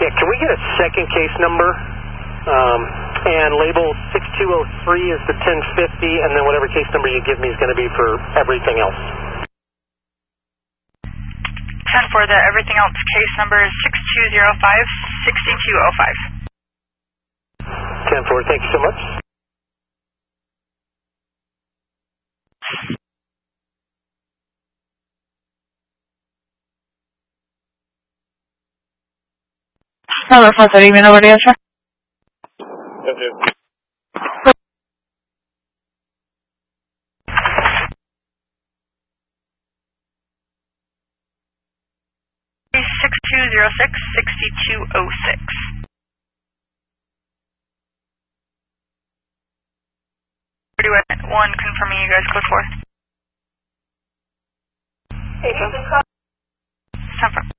Yeah, can we get a second case number? And label 6203 is the 1050, and then whatever case number you give me is going to be for everything else. 10-4, the everything else case number is 6205-6205. 10-4, thank you so much. Number 430, even over the answer. Yes, sir. 6206-6206. 31, confirming you guys code 4. 10-4.